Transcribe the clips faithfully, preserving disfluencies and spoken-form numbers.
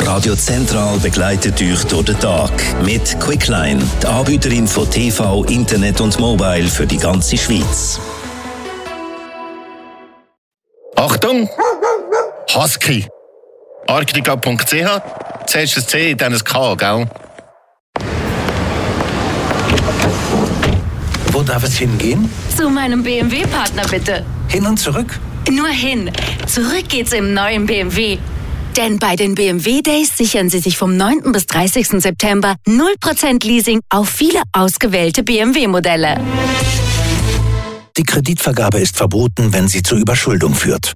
Radio Zentral begleitet euch durch den Tag mit Quickline, die Anbieterin von T V, Internet und Mobile für die ganze Schweiz. Achtung! Husky. Arctica punkt c h. Zuerst ein C, dann ein K, gell? Wo darf es hingehen? Zu meinem B M W-Partner bitte. Hin und zurück? Nur hin. Zurück geht's im neuen B M W. Denn bei den B M W Days sichern Sie sich vom neunten bis dreißigsten September null Prozent Leasing auf viele ausgewählte B M W-Modelle. Die Kreditvergabe ist verboten, wenn sie zur Überschuldung führt.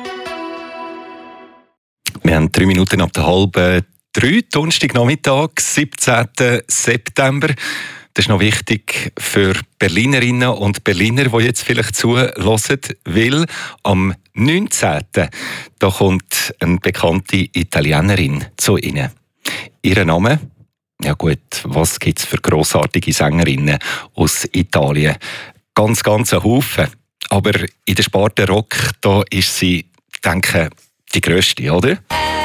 Wir haben drei Minuten ab der halben drei, Donnerstagnachmittag, siebzehnten September. Das ist noch wichtig für Berlinerinnen und Berliner, die jetzt vielleicht zuhören, weil am neunzehnten da kommt eine bekannte Italienerin zu Ihnen. Ihr Name? Ja gut, was gibt es für grossartige Sängerinnen aus Italien? Ganz, ganz ein Haufen. Aber in der Sparte Rock, da ist sie, denke ich, die grösste, oder?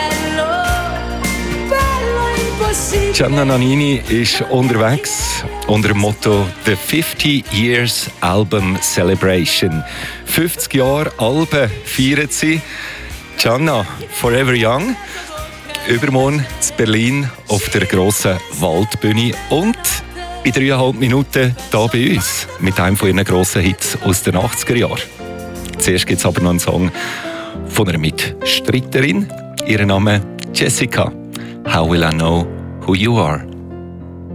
Gianna Nannini ist unterwegs unter dem Motto «The fifty Years Album Celebration». fünfzig Jahre Alben feiern sie. Gianna, Forever Young. Übermorgen in Berlin auf der grossen Waldbühne und in dreieinhalb Minuten hier bei uns mit einem von ihren grossen Hits aus den achtziger Jahren. Zuerst gibt es aber noch einen Song von einer Mitstreiterin. Ihr Name Jessica. How will I know who you are?